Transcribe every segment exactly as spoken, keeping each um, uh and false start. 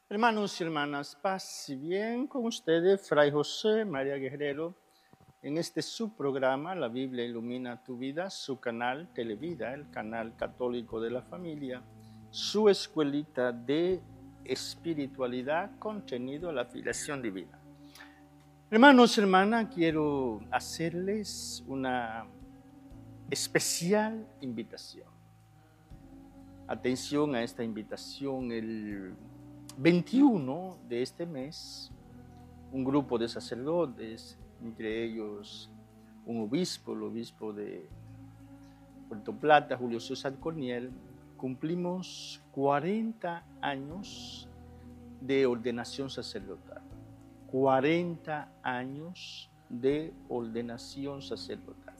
Hermanos y hermanas, paz y bien con ustedes, Fray José María Guerrero, en este subprograma, La Biblia Ilumina Tu Vida, su canal Televida, el canal católico de la familia, su escuelita de espiritualidad, contenido a la filiación divina. Hermanos y hermanas, quiero hacerles una especial invitación. Atención a esta invitación, el veintiuno de este mes, un grupo de sacerdotes, entre ellos un obispo, el obispo de Puerto Plata, Julio César Corniel, cumplimos cuarenta años de ordenación sacerdotal. cuarenta años de ordenación sacerdotal.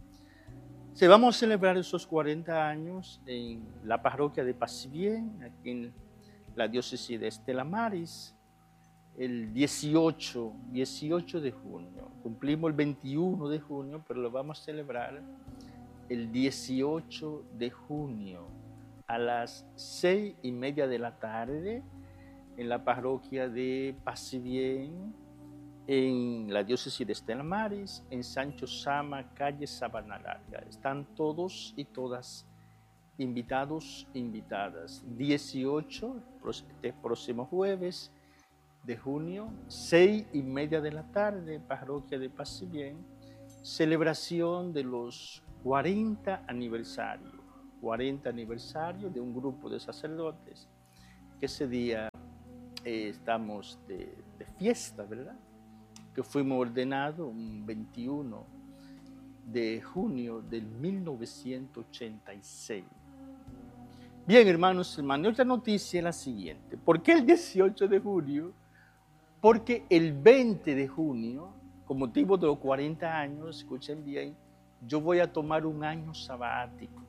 Se vamos a celebrar esos cuarenta años en la parroquia de Paz y Bien, aquí en la diócesis de Estela Maris, el dieciocho, dieciocho de junio. Cumplimos el veintiuno de junio, pero lo vamos a celebrar el dieciocho de junio a las seis y media de la tarde en la parroquia de Paz y Bien, en la diócesis de Estela Maris, en Sancho Sama, calle Sabana Larga. Están todos y todas invitados, invitadas. dieciocho, este próximo jueves de junio, seis y media de la tarde, parroquia de Paz y Bien, celebración de los cuarenta aniversarios, cuarenta aniversarios de un grupo de sacerdotes, que ese día eh, estamos de, de fiesta, ¿verdad? Que fuimos ordenados un veintiuno de junio del mil novecientos ochenta y seis. Bien, hermanos y hermanas, otra noticia es la siguiente. ¿Por qué el dieciocho de junio? Porque el veinte de junio, con motivo de los cuarenta años, escuchen bien, yo voy a tomar un año sabático.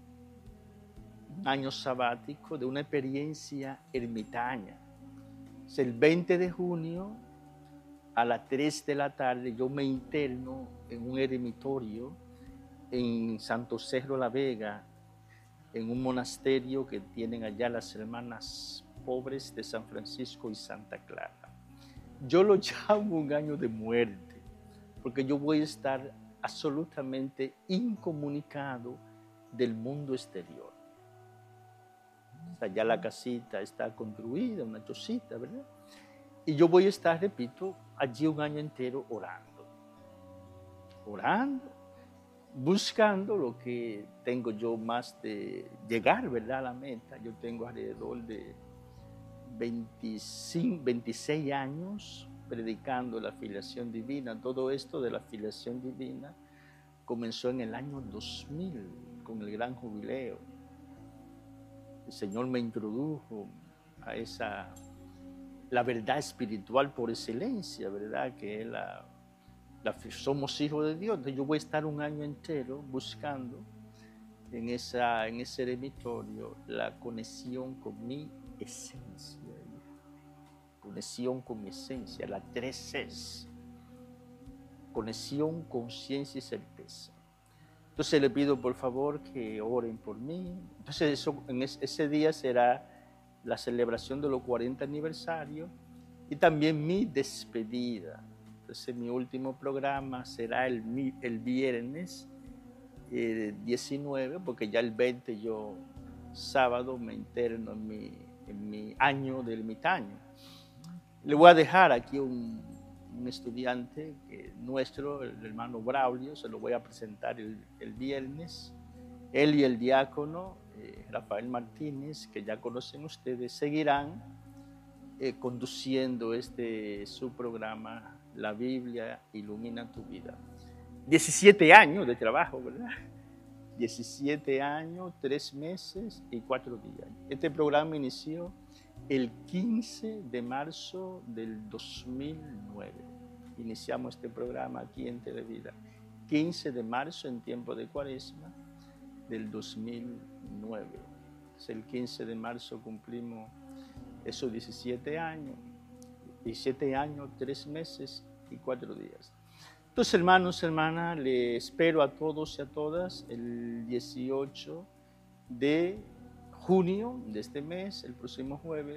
Un año sabático de una experiencia ermitaña. Es el veinte de junio, a las tres de la tarde, yo me interno en un eremitorio en Santo Cerro La Vega, en un monasterio que tienen allá las hermanas pobres de San Francisco y Santa Clara. Yo lo llamo un año de muerte, porque yo voy a estar absolutamente incomunicado del mundo exterior. O sea, ya la casita está construida, una chocita, ¿verdad? Y yo voy a estar, repito, allí un año entero orando. Orando, buscando lo que tengo yo más de llegar, ¿verdad?, a la meta. Yo tengo alrededor de veinticinco, veintiséis años predicando la filiación divina. Todo esto de la filiación divina comenzó en el año dos mil, con el gran jubileo. El Señor me introdujo a esa, la verdad espiritual por excelencia, ¿verdad?, que es la, la, somos hijos de Dios. Entonces yo voy a estar un año entero buscando en, esa, en ese eremitorio la conexión con mi esencia, conexión con mi esencia, la tres Cs, conexión, conciencia y certeza. Entonces le pido por favor que oren por mí. Entonces eso, en ese día será la celebración de los cuarenta aniversarios y también mi despedida. Entonces mi último programa será el, el viernes eh, diecinueve, porque ya el veinte yo sábado me interno en mi, en mi año del ermitaño. Le voy a dejar aquí un, un estudiante que, nuestro, el hermano Braulio, se lo voy a presentar el, el viernes. Él y el diácono eh, Rafael Martínez, que ya conocen ustedes, seguirán eh, conduciendo este su programa, La Biblia Ilumina Tu Vida. diecisiete años de trabajo, ¿verdad? diecisiete años, tres meses y cuatro días. Este programa inició el quince de marzo del dos mil nueve. Iniciamos este programa aquí en Televida. quince de marzo, en tiempo de Cuaresma, del dos mil nueve. Entonces, el quince de marzo cumplimos esos diecisiete años. diecisiete años, tres meses y cuatro días. Entonces, hermanos, hermanas, les espero a todos y a todas el dieciocho de junio de este mes, el próximo jueves,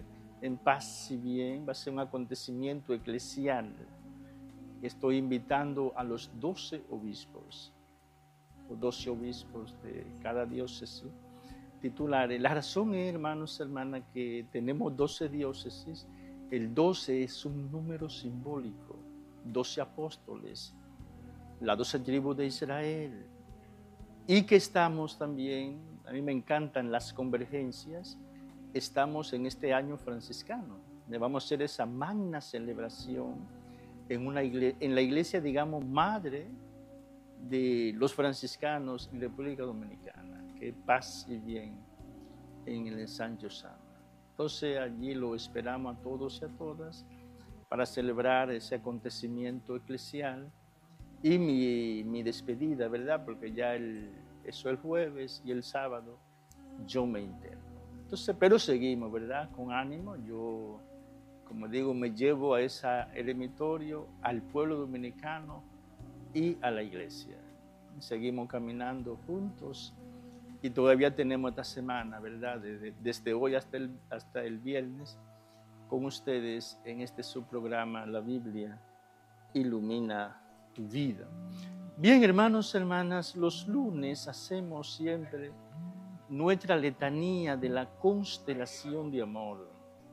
en paz y bien. Va a ser un acontecimiento eclesial. Estoy invitando a los doce obispos, los doce obispos de cada diócesis titulares. La razón es, hermanos y hermanas, que tenemos doce diócesis. El doce es un número simbólico, doce apóstoles, las doce tribus de Israel. Y que estamos también, a mí me encantan las convergencias, estamos en este año franciscano. Le vamos a hacer esa magna celebración en, una iglesia, en la iglesia, digamos, madre de los franciscanos en República Dominicana. Que paz y bien en el Sancho Sama. Entonces allí lo esperamos a todos y a todas para celebrar ese acontecimiento eclesial y mi, mi despedida, ¿verdad? Porque ya el, eso el jueves y el sábado yo me interno. Entonces, pero seguimos, ¿verdad? Con ánimo. Yo, como digo, me llevo a ese eremitorio, al pueblo dominicano y a la iglesia. Seguimos caminando juntos. Y todavía tenemos esta semana, ¿verdad? Desde, desde hoy hasta el, hasta el viernes, con ustedes en este subprograma, La Biblia ilumina tu vida. Bien, hermanos y hermanas, los lunes hacemos siempre nuestra letanía de la constelación de amor.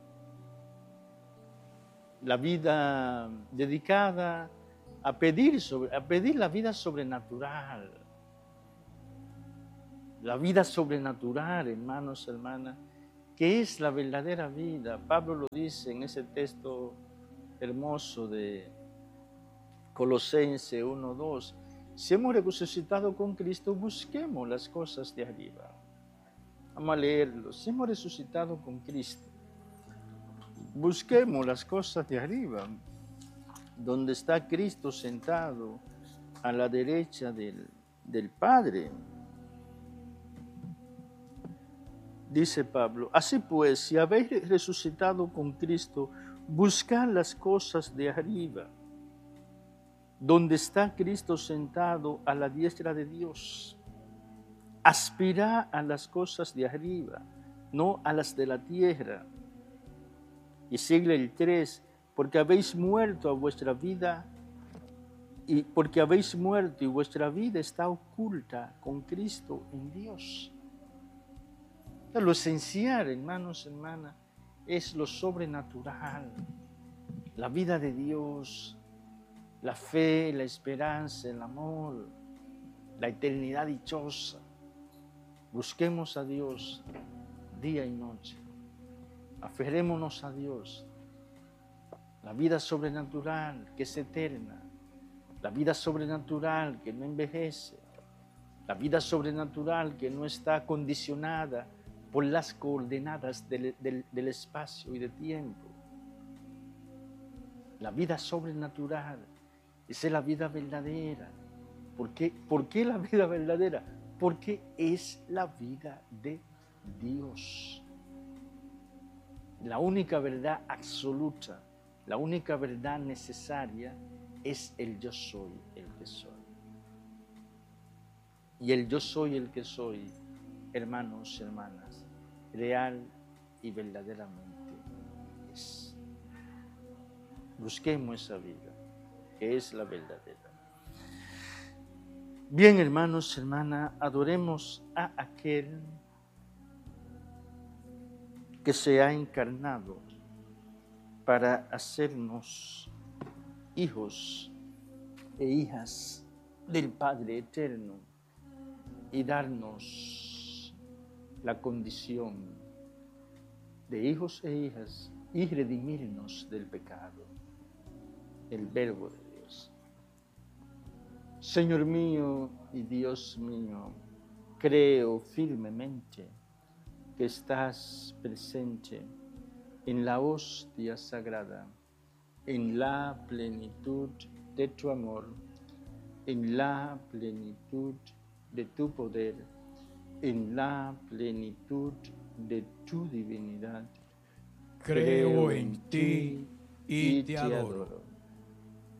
La vida dedicada a pedir, sobre, a pedir la vida sobrenatural. La vida sobrenatural, hermanos y hermanas, que es la verdadera vida. Pablo lo dice en ese texto hermoso de Colosenses uno dos. Si hemos resucitado con Cristo, busquemos las cosas de arriba. Vamos a leerlo. Si hemos resucitado con Cristo, busquemos las cosas de arriba, donde está Cristo sentado a la derecha del, del Padre. Dice Pablo, así pues, si habéis resucitado con Cristo, buscad las cosas de arriba, donde está Cristo sentado a la diestra de Dios. Aspirad a las cosas de arriba, no a las de la tierra. Y sigue el tres, porque habéis muerto a vuestra vida, y porque habéis muerto y vuestra vida está oculta con Cristo en Dios. Lo esencial, hermanos y hermanas, es lo sobrenatural, la vida de Dios, la fe, la esperanza, el amor, la eternidad dichosa. Busquemos a Dios día y noche, aferrémonos a Dios, la vida sobrenatural que es eterna, la vida sobrenatural que no envejece, la vida sobrenatural que no está condicionada por las coordenadas del, del, del espacio y del tiempo. La vida sobrenatural, esa es la vida verdadera. ¿Por qué? ¿Por qué la vida verdadera? Porque es la vida de Dios. La única verdad absoluta, la única verdad necesaria es el yo soy el que soy. Y el yo soy el que soy, hermanos y hermanas, real y verdaderamente es. Busquemos esa vida, que es la verdadera. Bien, hermanos y hermanas, adoremos a aquel que se ha encarnado para hacernos hijos e hijas del Padre Eterno y darnos la condición de hijos e hijas y redimirnos del pecado, el Verbo de Dios. Señor mío y Dios mío, creo firmemente que estás presente en la hostia sagrada, en la plenitud de tu amor, en la plenitud de tu poder, en la plenitud de tu divinidad. Creo en ti y te adoro.